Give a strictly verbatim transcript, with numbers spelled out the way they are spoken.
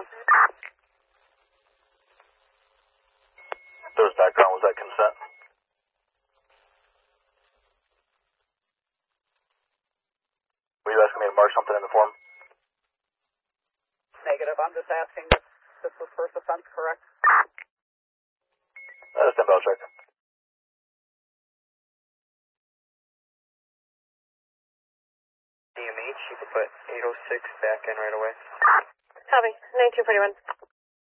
consent. Those background, was that consent? Were you asking me to mark something in the form? Negative. I'm just asking if this was first offense, correct? Uh, stand by, I'll check. D M H, you can put eight oh six back in right away. Copy. nineteen forty-one.